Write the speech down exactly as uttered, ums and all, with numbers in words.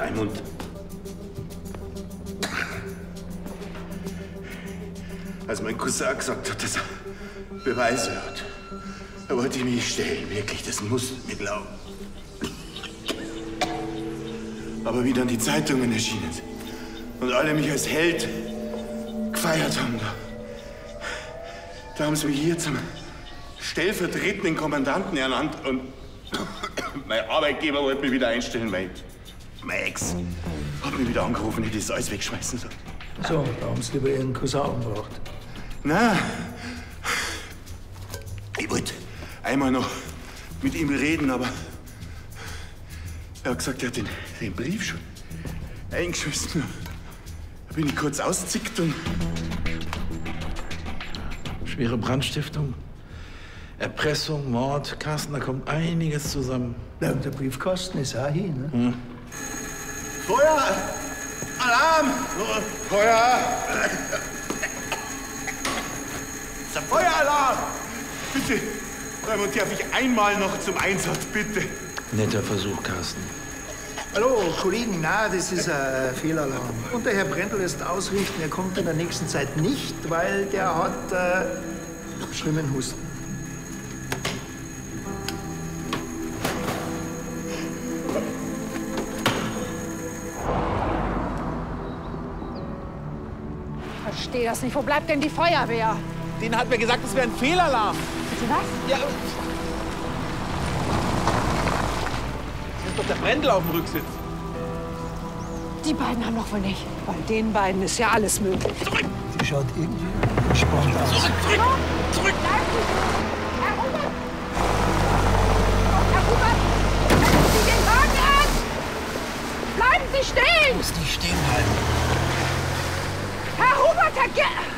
Raimund. Als mein Cousin gesagt hat, dass er Beweise hat, da wollte ich mich stellen. Wirklich, das musst du mir glauben. Aber wie dann die Zeitungen erschienen sind und alle mich als Held gefeiert haben, da, da haben sie mich hier zum stellvertretenden Kommandanten ernannt und mein Arbeitgeber wollte mich wieder einstellen, weil mein Ex hat mich wieder angerufen, ich das alles wegschmeißen soll. So, da haben sie lieber ihren Cousin umgebracht. Na, ich wollte einmal noch mit ihm reden, aber er hat gesagt, er hat den, den Brief schon eingeschmissen. Da bin ich kurz auszickt und... Schwere Brandstiftung, Erpressung, Mord. Carsten, da kommt einiges zusammen. Ja, und der Briefkasten ist auch hier, ne? Hm. Feuer! Alarm! Feuer! Der Feueralarm! Bitte, Raimund, darf ich einmal noch zum Einsatz, bitte? Netter Versuch, Carsten. Hallo, Kollegen, na, das ist ein Fehlalarm. Und der Herr Brendel lässt ausrichten, er kommt in der nächsten Zeit nicht, weil der hat äh, schlimmen Husten. Ich verstehe das nicht. Wo bleibt denn die Feuerwehr? Denen hat mir gesagt, es wäre ein Fehlalarm. Bitte was? Ja. Das ist doch der Brendel auf dem Rücksitz. Die beiden haben doch wohl nicht. Bei den beiden ist ja alles möglich. Zurück! Die schaut irgendwie entspannt aus. Zurück, zurück, zurück! Herr Hubert! Herr Hubert! Halten Sie den Wagen an! Bleiben Sie stehen! Muss die stehen bleiben. Herr Hubert, Herr Ge...